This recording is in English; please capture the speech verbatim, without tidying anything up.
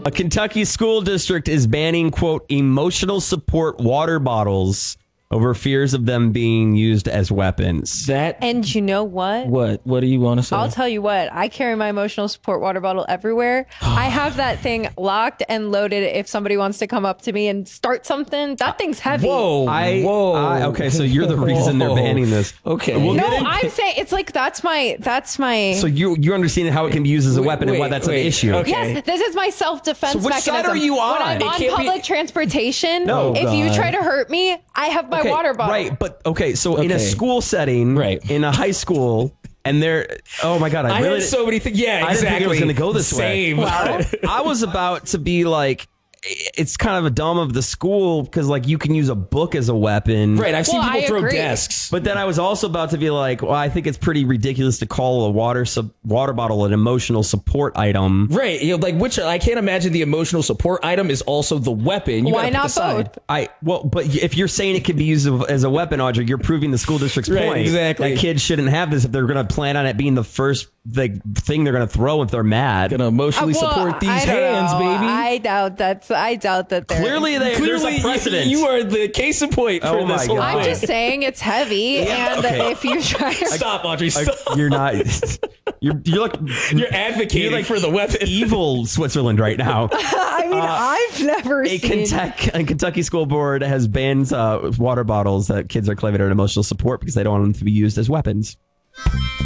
A Kentucky school district is banning, quote, emotional support water bottles over fears of them being used as weapons. That And you know what? what? What do you want to say? I'll tell you what, I carry my emotional support water bottle everywhere. I have that thing locked and loaded if somebody wants to come up to me and start something. That thing's heavy. Whoa, I, whoa. I- okay, so you're the reason they're Whoa. banning this. Okay. We'll No, get in- I'm saying it's like that's my that's my So you you're understanding how it can be used as a Wait, weapon and why wait, that's wait. an issue. Okay. Yes, this is my self-defense So which side mechanism. are you on? When I'm It on can't public be- transportation, No, if you God. try to hurt me, I have my Okay, water bottle. Right, but okay, so in a Okay. school setting, Right. in a high school, and they're oh my god, I, I really heard so many things. Yeah, I exactly. didn't think it was going to go this Same. way. Wow. I was about to be like, it's kind of a dumb of the school because like you can use a book as a weapon, Right, I've seen Well, people I throw agree. desks. But then I was also about to be like, well, I think it's pretty ridiculous to call a water sub- water bottle an emotional support item. Right, you know, like which I can't imagine the emotional support item is also the weapon. You Why gotta pick not a side. both? I well, but if you're saying it could be used as a weapon, Audrey, you're proving the school district's Right, point. exactly. That kids shouldn't have this if they're going to plan on it being the first like thing they're going to throw if they're mad. Gonna emotionally Uh, well, support these I don't hands, know. baby. I doubt that's. I doubt that. they're- Clearly, they, there's Clearly, a precedent. You, you are the case in point for Oh my this whole God. I'm thing. just saying it's heavy, and okay. if you try to Stop, Audrey. Like, Stop. you're not. You're you're like You're advocating you're like for the weapon. evil Switzerland right now. I mean, I've never A seen. Kentucky, a Kentucky school board has banned uh, water bottles that kids are claiming are an emotional support because they don't want them to be used as weapons.